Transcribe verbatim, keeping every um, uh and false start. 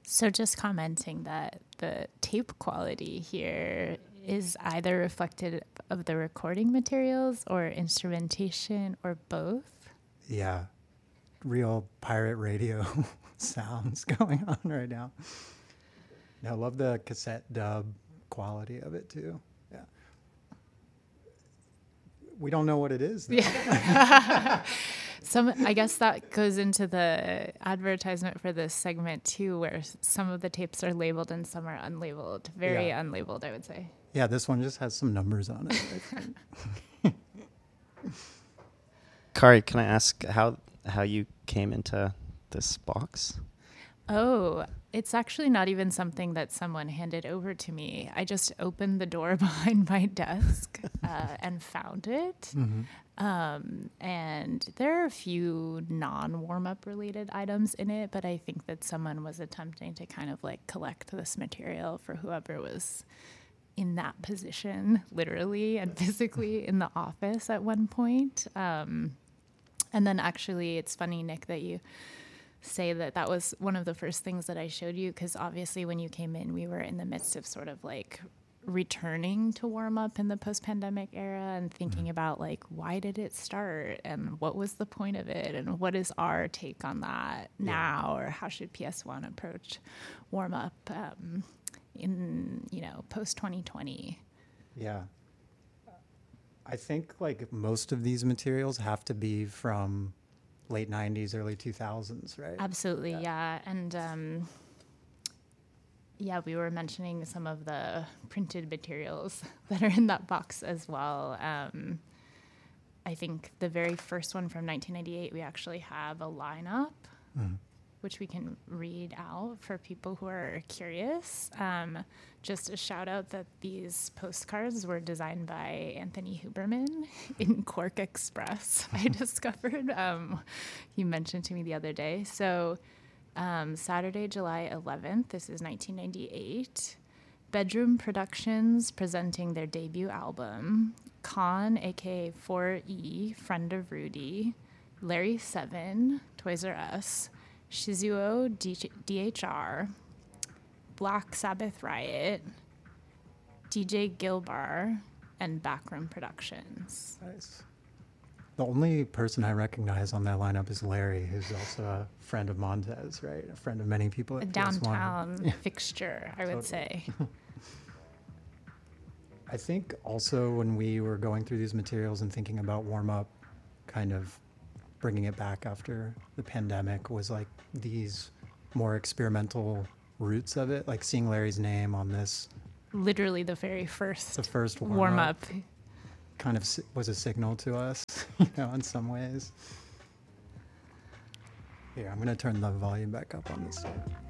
So just commenting that the tape quality here is either reflected of the recording materials or instrumentation or both. Yeah, real pirate radio sounds going on right now. I love the cassette dub quality of it too. Yeah. We don't know what it is, though. Yeah. Some, I guess that goes into the advertisement for this segment too, where some of the tapes are labeled and some are unlabeled. Very Yeah. unlabeled, I would say. Yeah, this one just has some numbers on it, I think. Kari, can I ask how how you came into this box? Oh, it's actually not even something that someone handed over to me. I just opened the door behind my desk uh, and found it. Mm-hmm. Um, and there are a few non-warm-up related items in it, but I think that someone was attempting to kind of like collect this material for whoever was in that position, literally and physically in the office at one point. Um, and then actually, it's funny, Nick, that you say that that was one of the first things that I showed you, because obviously when you came in, we were in the midst of sort of like returning to warm up in the post-pandemic era and thinking about like, why did it start and what was the point of it and what is our take on that now, or how should P S one approach warm up um, in, you know, post twenty twenty? Yeah. I think like most of these materials have to be from late nineties, early two thousands, right? Absolutely, yeah. yeah. And um, yeah, we were mentioning some of the printed materials that are in that box as well. Um, I think the very first one from nineteen ninety-eight, we actually have a lineup, mm. which we can read out for people who are curious. Um, just a shout out that these postcards were designed by Anthony Huberman in Quark Express, I discovered. Um, he mentioned to me the other day. So um, Saturday, July eleventh, this is nineteen ninety-eight. Bedroom Productions presenting their debut album. Con, a k a four E, Friend of Rudy. Larry Seven, Toys R Us. Shizuo D H R, Black Sabbath Riot, D J Gilbar, and Backroom Productions. Nice. The only person I recognize on that lineup is Larry, who's also a friend of Montez, right? A friend of many people at A P S one. downtown fixture, I would say. I think also when we were going through these materials and thinking about warm-up, kind of bringing it back after the pandemic, was like these more experimental roots of it, like seeing Larry's name on this. Literally the very first, the first warm, warm up. up kind of was a signal to us, you know, in some ways. Here, I'm going to turn the volume back up on this.